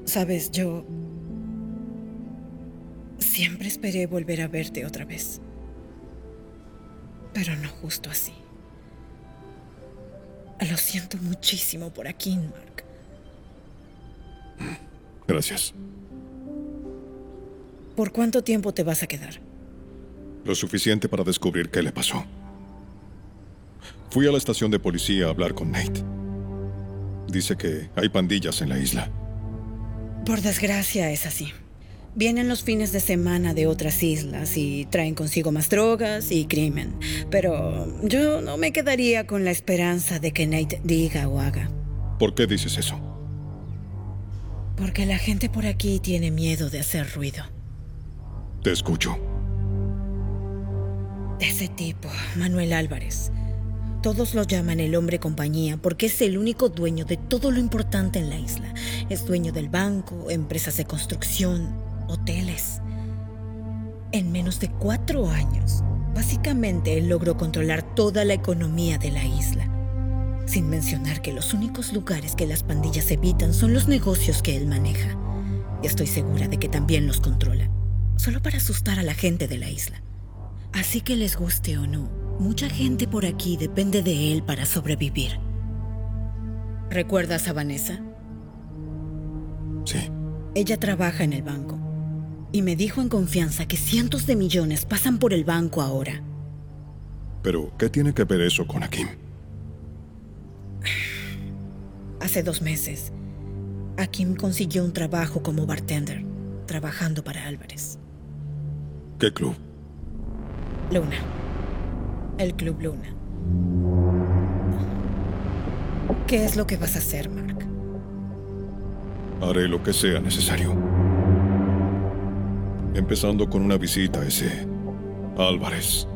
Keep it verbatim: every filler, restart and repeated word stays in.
Sabes, yo siempre esperé volver a verte otra vez. Pero no justo así. Lo siento muchísimo por aquí, Mark. Gracias. ¿Por cuánto tiempo te vas a quedar? Lo suficiente para descubrir qué le pasó. Fui a la estación de policía a hablar con Nate. Dice que hay pandillas en la isla. Por desgracia es así. Vienen los fines de semana de otras islas y traen consigo más drogas y crimen. Pero yo no me quedaría con la esperanza de que Nate diga o haga. ¿Por qué dices eso? Porque la gente por aquí tiene miedo de hacer ruido. Te escucho. Ese tipo, Manuel Álvarez. Todos lo llaman el hombre compañía porque es el único dueño de todo lo importante en la isla. Es dueño del banco, empresas de construcción, hoteles. En menos de cuatro años, básicamente él logró controlar toda la economía de la isla. Sin mencionar que los únicos lugares que las pandillas evitan son los negocios que él maneja. Y estoy segura de que también los controla, solo para asustar a la gente de la isla. Así que les guste o no, mucha gente por aquí depende de él para sobrevivir. ¿Recuerdas a Vanessa? Sí. Ella trabaja en el banco y me dijo en confianza que cientos de millones pasan por el banco ahora. Pero, ¿qué tiene que ver eso con Hakim? Hace dos meses, Hakim consiguió un trabajo como bartender, trabajando para Álvarez. ¿Qué club? Luna. El Club Luna. ¿Qué es lo que vas a hacer, Mark? Haré lo que sea necesario. Empezando con una visita a ese Álvarez.